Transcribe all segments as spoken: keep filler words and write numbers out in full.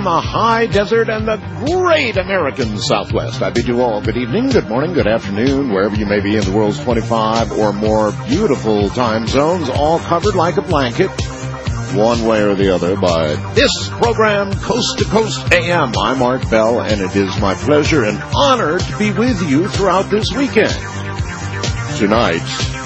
the high desert and the great American Southwest. I bid you all good evening, good morning, good afternoon, wherever you may be in the world's twenty-five or more beautiful time zones, all covered like a blanket, one way or the other, by this program, Coast to Coast A M. I'm Art Bell, and it is my pleasure and honor to be with you throughout this weekend. Tonight,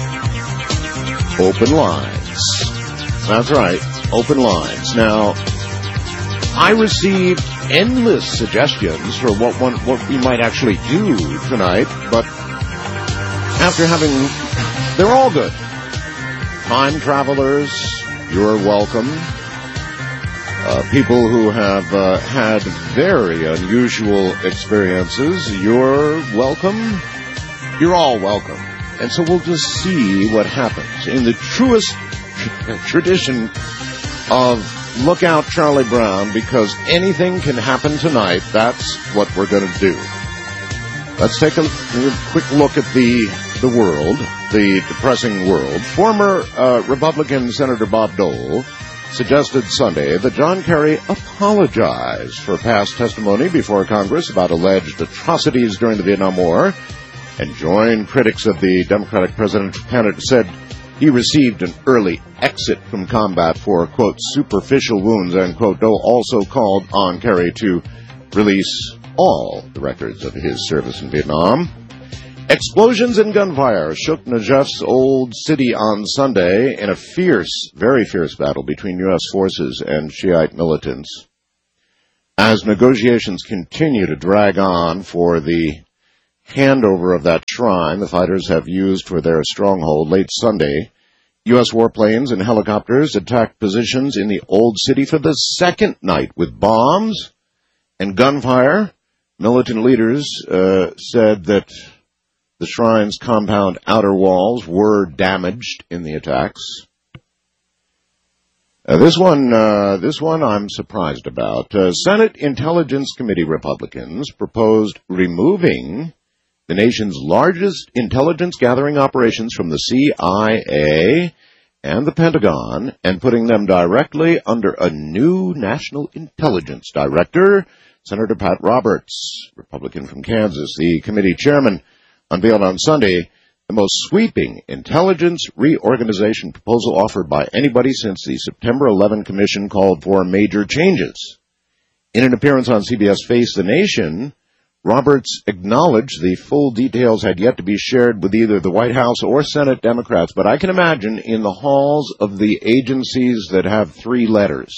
open lines. That's right, open lines. Now, I received endless suggestions for what one, what we might actually do tonight, but after having, they're all good. Time travelers, you're welcome. Uh, people who have uh, had very unusual experiences, you're welcome. You're all welcome. And so we'll just see what happens in the truest tradition of look out, Charlie Brown, because anything can happen tonight. That's what we're going to do. Let's take a, a quick look at the the world, the depressing world. Former uh, Republican Senator Bob Dole suggested Sunday that John Kerry apologize for past testimony before Congress about alleged atrocities during the Vietnam War, and joined critics of the Democratic presidential candidate said he received an early exit from combat for, quote, superficial wounds, end quote. Dole also called on Kerry to release all the records of his service in Vietnam. Explosions and gunfire shook Najaf's old city on Sunday in a fierce, very fierce battle between U S forces and Shiite militants. As negotiations continue to drag on for the handover of that shrine the fighters have used for their stronghold, late Sunday, U S warplanes and helicopters attacked positions in the old city for the second night with bombs and gunfire. Militant leaders uh, said that the shrine's compound outer walls were damaged in the attacks. Uh, this one, uh, this one I'm surprised about. Uh, Senate Intelligence Committee Republicans proposed removing the nation's largest intelligence gathering operations from the C I A and the Pentagon, and putting them directly under a new National Intelligence Director, Senator Pat Roberts, Republican from Kansas. The committee chairman unveiled on Sunday the most sweeping intelligence reorganization proposal offered by anybody since the September eleventh Commission called for major changes. In an appearance on C B S Face the Nation, Roberts acknowledged the full details had yet to be shared with either the White House or Senate Democrats, but I can imagine in the halls of the agencies that have three letters,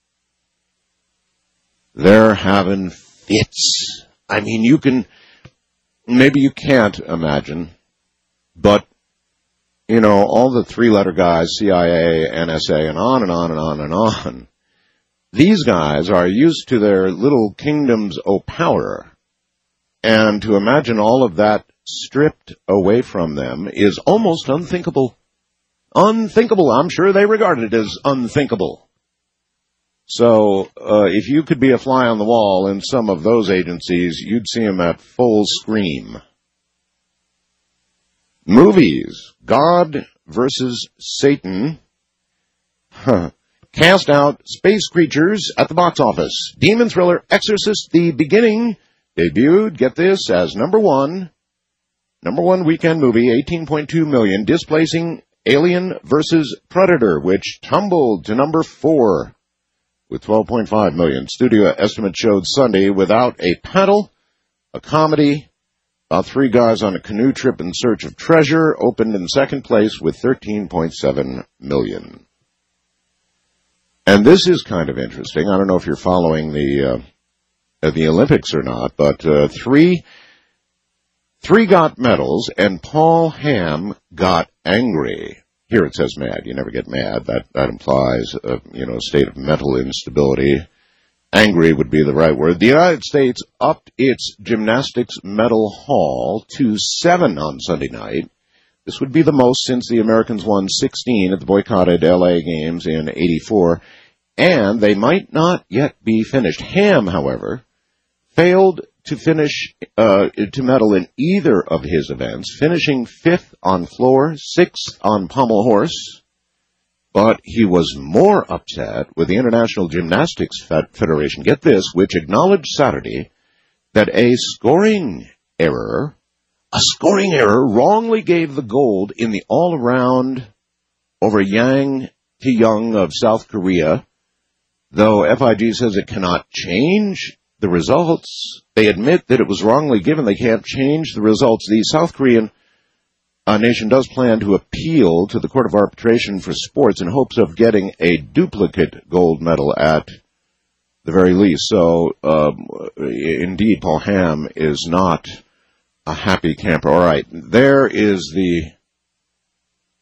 they're having fits. I mean, you can, maybe you can't imagine, but, you know, all the three-letter guys, C I A, N S A, and on and on and on and on, these guys are used to their little kingdoms o' power. And to imagine all of that stripped away from them is almost unthinkable. Unthinkable. I'm sure they regard it as unthinkable. So uh, if you could be a fly on the wall in some of those agencies, you'd see them at full scream. Movies. God versus Satan. Huh. Cast out space creatures at the box office. Demon thriller Exorcist: The Beginning debuted, get this, as number one, number one weekend movie, eighteen point two million dollars, displacing Alien versus Predator, which tumbled to number four with twelve point five million dollars. Studio estimate showed Sunday Without a Paddle, a comedy about three guys on a canoe trip in search of treasure, opened in second place with thirteen point seven million dollars. And this is kind of interesting. I don't know if you're following the... Uh, the Olympics or not, but uh, three three got medals, and Paul Hamm got angry. Here it says mad. You never get mad. That that implies a, you know, a state of mental instability. Angry would be the right word. The United States upped its gymnastics medal haul to seven on Sunday night. This would be the most since the Americans won sixteen at the boycotted L A Games in eighty-four, and they might not yet be finished. Hamm, however, failed to finish, uh, to medal in either of his events, finishing fifth on floor, sixth on pommel horse. But he was more upset with the International Gymnastics Federation, get this, which acknowledged Saturday that a scoring error, a scoring error wrongly gave the gold in the all-around over Yang Tae-young of South Korea. Though F I G says it cannot change the results, they admit that it was wrongly given. They can't change the results. The South Korean uh, nation does plan to appeal to the Court of Arbitration for Sports in hopes of getting a duplicate gold medal at the very least. So, um, indeed, Paul Hamm is not a happy camper. All right, there is the,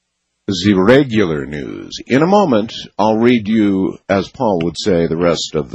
the regular news. In a moment, I'll read you, as Paul would say, the rest of the